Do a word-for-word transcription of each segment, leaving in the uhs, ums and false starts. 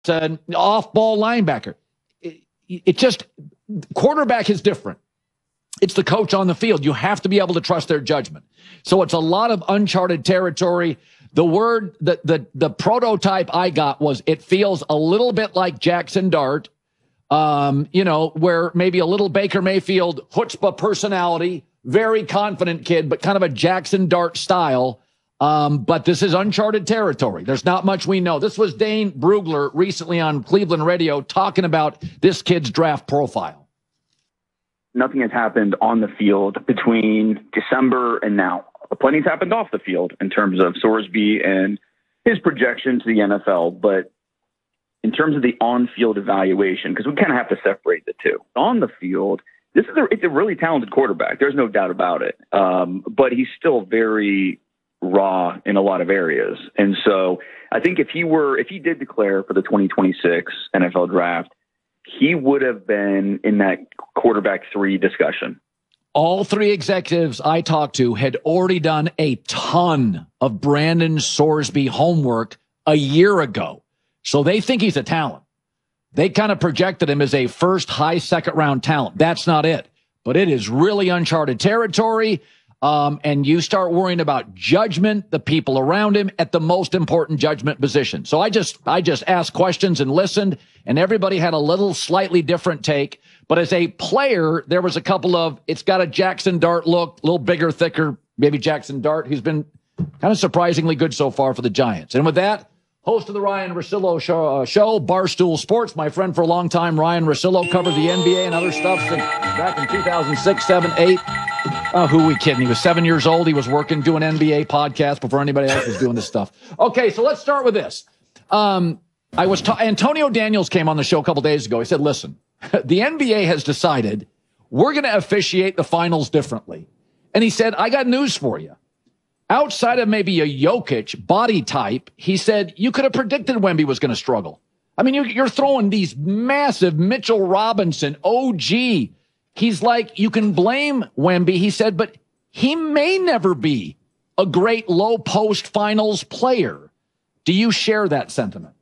an off-ball linebacker. It, it just, quarterback is different. It's the coach on the field. You have to be able to trust their judgment. So it's a lot of uncharted territory. The word, the, the, the prototype I got was it feels a little bit like Jackson Dart, um, you know, where maybe a little Baker Mayfield chutzpah personality, very confident kid, but kind of a Jackson Dart style. Um, but this is uncharted territory. There's not much we know. This was Dane Brugler recently on Cleveland radio talking about this kid's draft profile. Nothing has happened on the field between December and now. Plenty's happened off the field in terms of Sorsby and his projection to the N F L. But in terms of the on-field evaluation, because we kind of have to separate the two. On the field, this is a, it's a really talented quarterback. There's no doubt about it. Um, but he's still very raw in a lot of areas. And so I think if he were, if he did declare for the twenty twenty-six N F L draft, he would have been in that quarterback three discussion. All three executives I talked to had already done a ton of Brandon Sorsby homework a year ago. So they think he's a talent. They kind of projected him as a first high second round talent. That's not it, but it is really uncharted territory. Um, and you start worrying about judgment, the people around him at the most important judgment position. So I just, I just asked questions and listened, and everybody had a little slightly different take. But as a player, there was a couple of, it's got a Jackson Dart look, a little bigger, thicker, maybe Jackson Dart, who's been kind of surprisingly good so far for the Giants. And with that, host of the Ryan Russillo show, uh, show, Barstool Sports, my friend for a long time, Ryan Russillo, covered the N B A and other stuff since back in two thousand six, seven, eight. Oh, who are we kidding? He was seven years old. He was working, doing N B A podcasts before anybody else was doing this stuff. Okay, so let's start with this. Um, I was ta- Antonio Daniels came on the show a couple days ago. He said, listen, the N B A has decided we're going to officiate the finals differently. And he said, I got news for you. Outside of maybe a Jokic body type, he said, you could have predicted Wemby was going to struggle. I mean, you're throwing these massive Mitchell Robinson, O G. He's like, you can blame Wemby, he said, but he may never be a great low post finals player. Do you share that sentiment?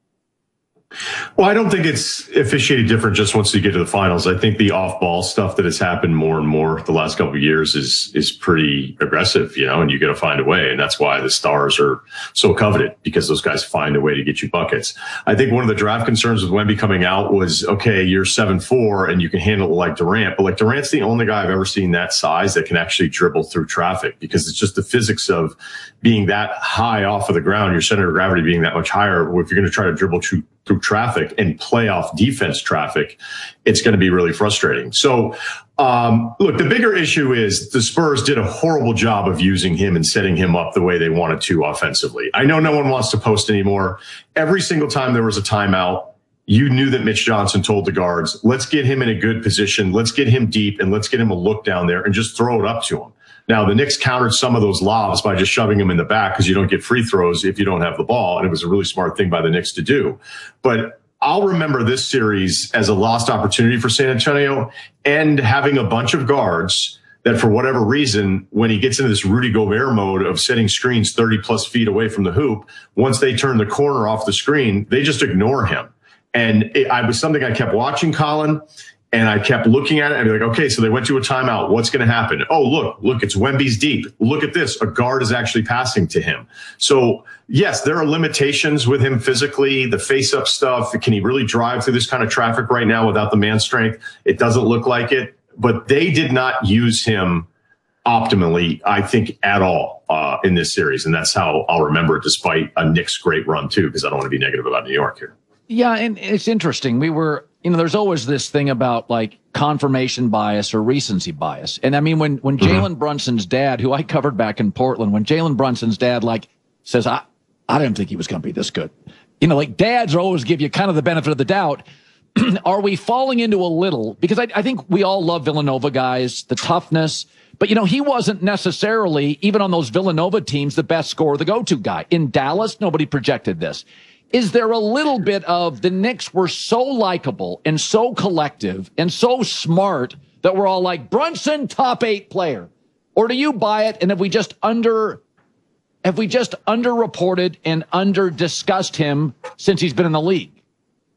Well, I don't think it's officiated different just once you get to the finals. I think the off-ball stuff that has happened more and more the last couple of years is is pretty aggressive, you know, and you got to find a way. And that's why the stars are so coveted, because those guys find a way to get you buckets. I think one of the draft concerns with Wemby coming out was, okay, you're seven four and you can handle it like Durant. But like Durant's the only guy I've ever seen that size that can actually dribble through traffic, because it's just the physics of being that high off of the ground, your center of gravity being that much higher. If you're going to try to dribble through through traffic and playoff defense traffic, it's going to be really frustrating. So, um, look, the bigger issue is the Spurs did a horrible job of using him and setting him up the way they wanted to offensively. I know no one wants to post anymore. Every single time there was a timeout, you knew that Mitch Johnson told the guards, let's get him in a good position. Let's get him deep and let's get him a look down there and just throw it up to him. Now, the Knicks countered some of those lobs by just shoving them in the back, because you don't get free throws if you don't have the ball. And it was a really smart thing by the Knicks to do. But I'll remember this series as a lost opportunity for San Antonio, and having a bunch of guards that, for whatever reason, when he gets into this Rudy Gobert mode of setting screens thirty plus feet away from the hoop, once they turn the corner off the screen, they just ignore him. And it I was something I kept watching, Colin. And I kept looking at it and be like, okay, so they went to a timeout. What's going to happen? Oh, look, look, it's Wemby's deep. Look at this. A guard is actually passing to him. So, yes, there are limitations with him physically, the face-up stuff. Can he really drive through this kind of traffic right now without the man strength? It doesn't look like it. But they did not use him optimally, I think, at all uh, in this series. And that's how I'll remember it, despite a Knicks great run, too, because I don't want to be negative about New York here. Yeah, and it's interesting. We were, you know, there's always this thing about like confirmation bias or recency bias. And I mean, when, when mm-hmm. Jalen Brunson's dad, who I covered back in Portland, when Jalen Brunson's dad, like, says, I, I didn't think he was going to be this good. You know, like dads always give you kind of the benefit of the doubt. Are we falling into a little? Because I, I think we all love Villanova guys, the toughness. But, you know, he wasn't necessarily, even on those Villanova teams, the best scorer, the go-to guy. In Dallas, nobody projected this. Is there a little bit of the Knicks were so likable and so collective and so smart that we're all like, Brunson, top eight player? Or do you buy it? And have we just under, have we just underreported and under discussed him since he's been in the league?